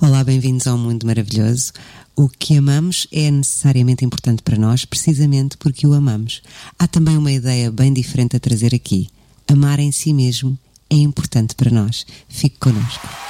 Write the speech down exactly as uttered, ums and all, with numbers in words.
Olá, bem-vindos ao Mundo Maravilhoso. O que amamos é necessariamente importante para nós, precisamente porque o amamos. Há também uma ideia bem diferente a trazer aqui. Amar em si mesmo é importante para nós. Fique connosco.